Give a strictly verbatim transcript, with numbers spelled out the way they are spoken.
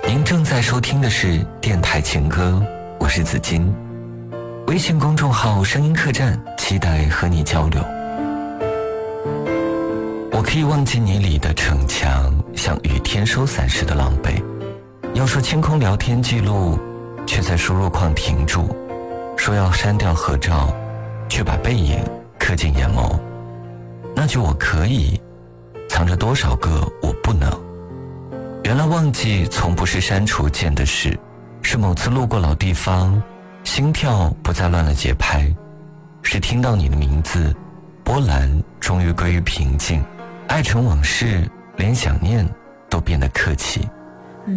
您正在收听的是电台情歌，我是子金。微信公众号声音客栈，期待和你交流。我可以忘记你里的逞强，像雨天收伞时的狼狈。要说清空聊天记录，却在输入框停住。说要删掉合照，却把背影刻进眼眸。那句我可以，藏着多少个我不能。原来忘记从不是删除键的事，是某次路过老地方，心跳不再乱了节拍，是听到你的名字，波澜终于归于平静，爱成往事，连想念都变得客气。